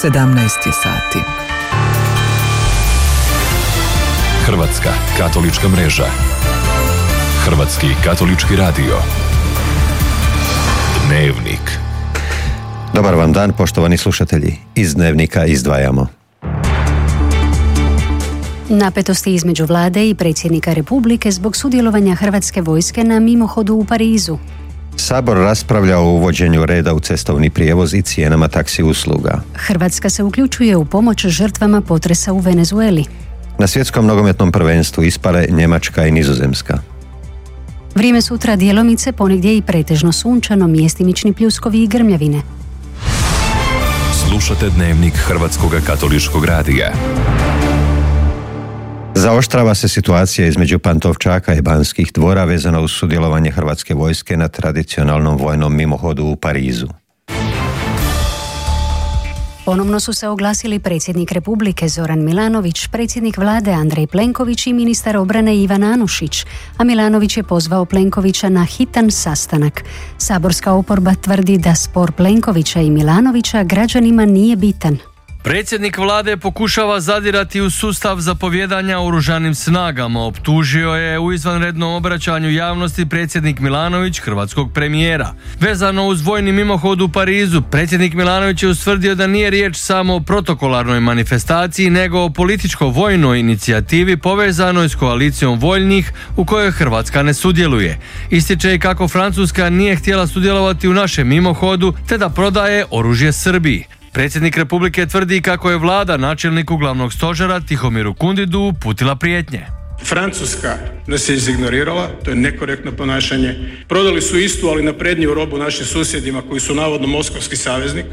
17 je sati. Hrvatska katolička mreža. Hrvatski katolički radio. Dnevnik. Dobar vam dan, poštovani slušatelji. Iz Dnevnika izdvajamo. Napetosti između vlade i predsjednika Republike zbog sudjelovanja hrvatske vojske na mimohodu u Parizu. Sabor raspravlja o uvođenju reda u cestovni prijevoz i cijenama taksi usluga. Hrvatska se uključuje u pomoć žrtvama potresa u Venezueli. Na svjetskom nogometnom prvenstvu ispale Njemačka i Nizozemska. Vrijeme sutra djelomice, ponegdje i pretežno sunčano, mjestimični pljuskovi i grmljavine. Slušate Dnevnik Hrvatskog katoličkog radija. Zaoštrava se situacija između Pantovčaka i Banskih dvora vezano uz sudjelovanje hrvatske vojske na tradicionalnom vojnom mimohodu u Parizu. Ponovno su se oglasili predsjednik Republike Zoran Milanović, predsjednik vlade Andrej Plenković i ministar obrane Ivan Anušić, a Milanović je pozvao Plenkovića na hitan sastanak. Saborska oporba tvrdi da spor Plenkovića i Milanovića građanima nije bitan. Predsjednik vlade pokušava zadirati u sustav zapovijedanja oružanim snagama. Optužio je u izvanrednom obraćanju javnosti predsjednik Milanović hrvatskog premijera. Vezano uz vojni mimohod u Parizu, predsjednik Milanović je ustvrdio da nije riječ samo o protokolarnoj manifestaciji, nego o političko-vojnoj inicijativi povezanoj s koalicijom voljnih u kojoj Hrvatska ne sudjeluje. Ističe i kako Francuska nije htjela sudjelovati u našem mimohodu, te da prodaje oružje Srbiji. Predsjednik Republike tvrdi kako je vlada načelniku glavnog stožera Tihomiru Kundidu uputila prijetnje. Francuska nas je izignorirala, to je nekorektno ponašanje. Prodali su istu, ali napredniju robu našim susjedima koji su navodno moskovski saveznik.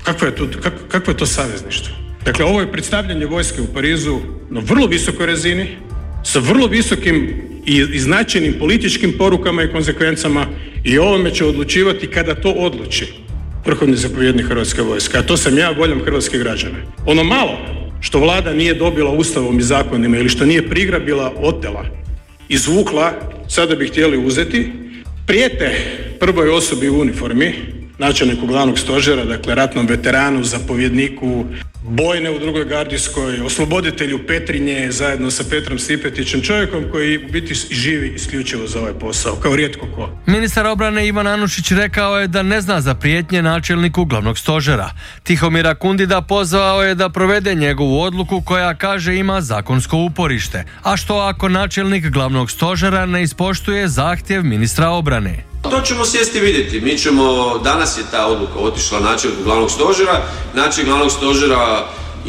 Kakvo je to savezništvo? Dakle, ovo je predstavljanje vojske u Parizu na vrlo visokoj razini, sa vrlo visokim i značajnim političkim porukama i konsekvencama, i o ovome će odlučivati kada to odluči vrhovni zapovjednik Hrvatske vojske, a to sam ja, voljom hrvatskih građana. Ono malo što vlada nije dobila ustavom i zakonima ili što nije prigrabila, otela, izvukla, sada bi htjeli uzeti, prijete prvoj osobi u uniformi, načelniku glavnog stožera, dakle ratnom veteranu, zapovjedniku bojne u drugoj gardijskoj, osloboditelju Petrinje zajedno sa Petrom Stipetićem, čovjekom koji u biti živi isključivo za ovaj posao, kao rijetko ko. Ministar obrane Ivan Anušić rekao je da ne zna za prijetnje načelniku glavnog stožera. Tihomira Kundida pozvao je da provede njegovu odluku koja, kaže, ima zakonsko uporište. A što ako načelnik glavnog stožera ne ispoštuje zahtjev ministra obrane? To ćemo sjesti vidjeti. Mi ćemo, danas je ta odluka otišla načelniku glavnog stožera. Načelnik glavnog stožera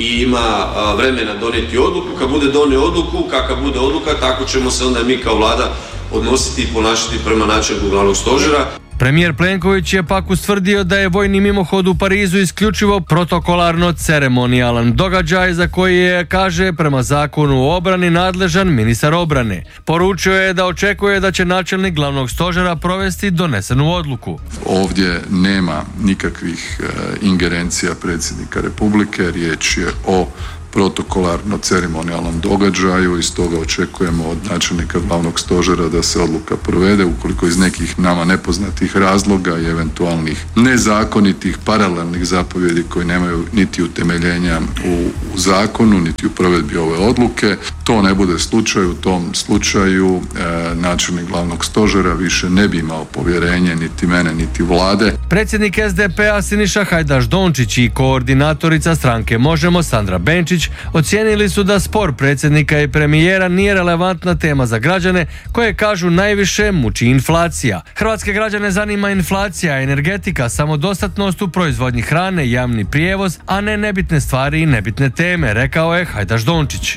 ima vremena donijeti odluku. Kad bude donio odluku, kakva bude odluka, tako ćemo se onda mi kao vlada odnositi i ponašati prema načelniku glavnog stožera. Premijer Plenković je pak ustvrdio da je vojni mimohod u Parizu isključivo protokolarno ceremonijalan događaj za koji je, kaže, prema zakonu o obrani nadležan ministar obrane. Poručio je da očekuje da će načelnik glavnog stožera provesti donesenu odluku. Ovdje nema nikakvih ingerencija predsjednika Republike, riječ je o protokolarno ceremonijalnom događaju i stoga očekujemo od načelnika glavnog stožera da se odluka provede. Ukoliko iz nekih nama nepoznatih razloga i eventualnih nezakonitih paralelnih zapovjedi koji nemaju niti utemeljenja u zakonu niti u provedbi ove odluke, to ne bude slučaj. U tom slučaju načelnik glavnog stožera više ne bi imao povjerenje niti mene niti vlade. Predsjednik SDP-a Siniša Hajdaš Dončić i koordinatorica stranke Možemo Sandra Benčić ocijenili su da spor predsjednika i premijera nije relevantna tema za građane koje, kažu, najviše muči inflacija. Hrvatske građane zanima inflacija, energetika, samodostatnost u proizvodnji hrane, javni prijevoz, a ne nebitne stvari i nebitne teme, rekao je Hajdaš Dončić.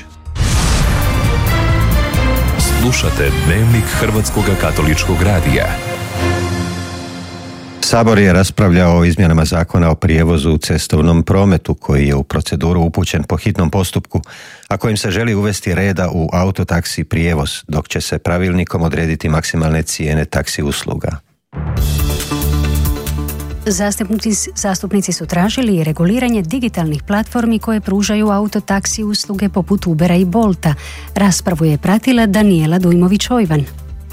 Slušate Dnevnik Hrvatskog katoličkog radija. Sabor je raspravljao o izmjenama zakona o prijevozu u cestovnom prometu koji je u proceduru upućen po hitnom postupku, a kojim se želi uvesti reda u autotaksi prijevoz, dok će se pravilnikom odrediti maksimalne cijene taksi usluga. Zastupnici su tražili reguliranje digitalnih platformi koje pružaju autotaksi usluge poput Ubera i Bolta. Raspravu je pratila Danijela Dujmović-Ojvan.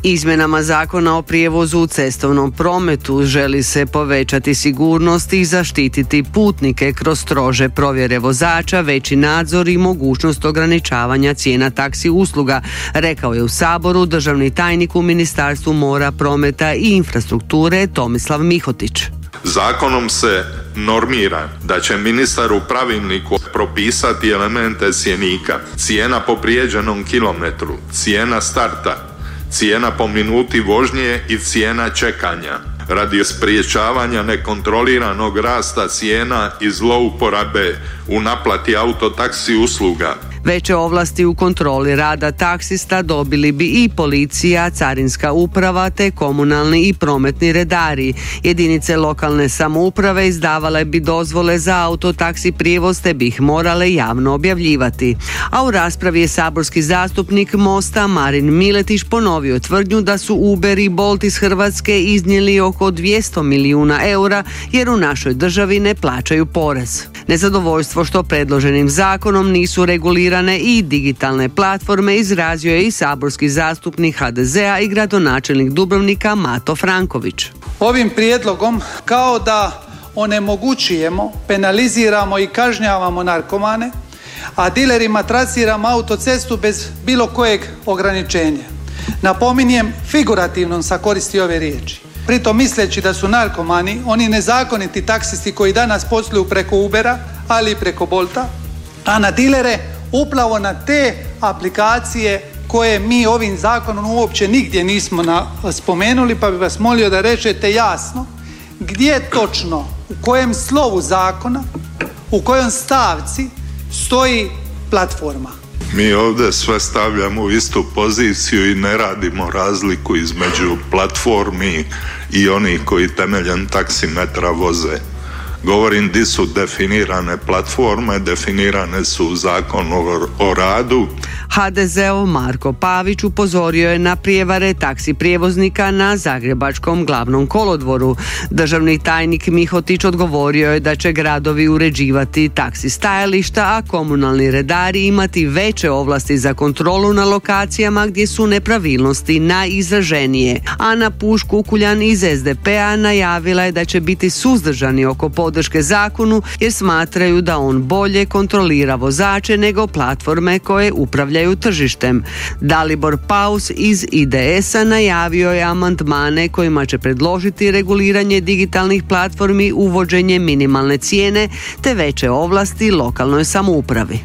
Izmjenama Zakona o prijevozu u cestovnom prometu želi se povećati sigurnost i zaštititi putnike kroz strože provjere vozača, veći nadzor i mogućnost ograničavanja cijena taksi usluga, rekao je u Saboru državni tajnik u Ministarstvu mora, prometa i infrastrukture Tomislav Mihotić. Zakonom se normira da će ministar u pravilniku propisati elemente cjenika, cijena po prijeđenom kilometru, cijena starta, cijena po minuti vožnje i cijena čekanja radi sprječavanja nekontroliranog rasta cijena i zlouporabe u naplati autotaksi usluga. Veće ovlasti u kontroli rada taksista dobili bi i policija, carinska uprava te komunalni i prometni redari. Jedinice lokalne samouprave izdavale bi dozvole za autotaksi prijevoz te bi ih morale javno objavljivati. A u raspravi je saborski zastupnik Mosta Marin Miletić ponovio tvrdnju da su Uber i Bolt iz Hrvatske iznijeli oko 200 milijuna eura jer u našoj državi ne plaćaju porez. Nezadovoljstvo što predloženim zakonom nisu regulirane i digitalne platforme izrazio je i saborski zastupnik HDZ-a i gradonačelnik Dubrovnika Mato Franković. Ovim prijedlogom kao da onemogućujemo, penaliziramo i kažnjavamo narkomane, a dilerima trasiramo autocestu bez bilo kojeg ograničenja. Napominjem, figurativno sam koristio ove riječi. Pritom misleći da su narkomani oni nezakoniti taksisti koji danas posluju preko Ubera, ali i preko Bolta, a na dilere upravo na te aplikacije koje mi ovim zakonom uopće nigdje nismo spomenuli, pa bih vas molio da rečete jasno gdje točno, u kojem slovu zakona, u kojoj stavci stoji platforma. Mi ovdje sve stavljamo u istu poziciju i ne radimo razliku između platformi i onih koji temeljem taksimetra voze. Govorim di su definirane platforme, definirane su u Zakonu o radu. HDZ-ov Marko Pavić upozorio je na prijevare taksi prijevoznika na Zagrebačkom glavnom kolodvoru. Državni tajnik Mihotić odgovorio je da će gradovi uređivati taksi stajališta, a komunalni redari imati veće ovlasti za kontrolu na lokacijama gdje su nepravilnosti najizraženije. Ana Puš-Kukuljan iz SDP-a najavila je da će biti suzdržani oko podrške zakonu jer smatraju da on bolje kontrolira vozače nego platforme koje upravljaju tržištem. Dalibor Paus iz IDS-a najavio je amandmane kojima će predložiti reguliranje digitalnih platformi, uvođenje minimalne cijene te veće ovlasti lokalnoj samoupravi.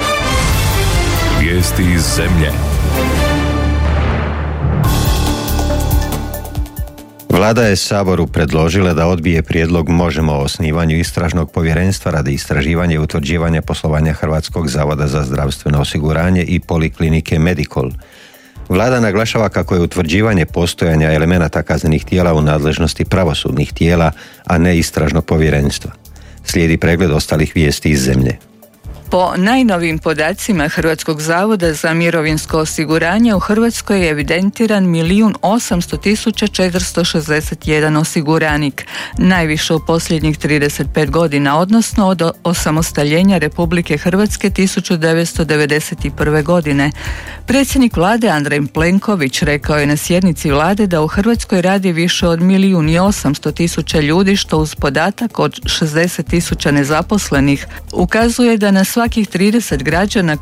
Vijesti iz zemlje. Vlada je Saboru predložila da odbije prijedlog Možemo o osnivanju istražnog povjerenstva radi istraživanja i utvrđivanja poslovanja Hrvatskog zavoda za zdravstveno osiguranje i poliklinike Medikol. Vlada naglašava kako je utvrđivanje postojanja elemenata kaznenih tijela u nadležnosti pravosudnih tijela, a ne istražnog povjerenstva. Slijedi pregled ostalih vijesti iz zemlje. Po najnovijim podacima Hrvatskog zavoda za mirovinsko osiguranje u Hrvatskoj je evidentiran 1.800.461 osiguranik, najviše u posljednjih 35 godina, odnosno od osamostaljenja Republike Hrvatske 1991. godine. Predsjednik vlade Andrej Plenković rekao je na sjednici vlade da u Hrvatskoj radi više od 1.800.000 ljudi, što uz podatak od 60.000 nezaposlenih ukazuje da na svakih 30 građana